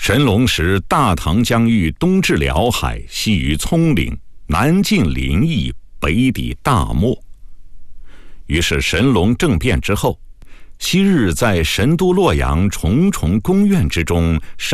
神龙时，大唐疆域东至辽海，西于葱岭，南进临邑，北抵大漠。于是神龙政变之后，昔日在神都洛阳重重宫苑之中